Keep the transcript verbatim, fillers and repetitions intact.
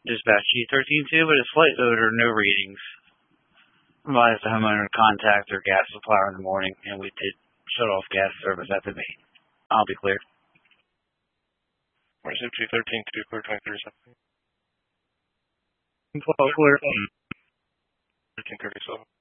Dispatch G thirteen two, but a slight odor, no readings. Advise the homeowner to contact their gas supplier in the morning, and we did shut off gas service at the main. I'll be clear. Where's G thirteen two, clear twenty-three something? twelve clear. thirteen thirty-seven.